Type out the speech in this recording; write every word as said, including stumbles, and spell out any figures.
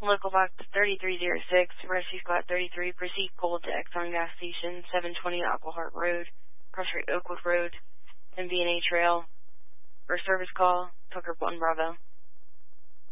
Local box thirty-three oh six, Rescue Squad thirty-three, proceed cold to Exxon Gas Station, seven twenty Aquahart Road, Crossroad Oakwood Road, M V N A Trail. For service call, Tucker one Bravo.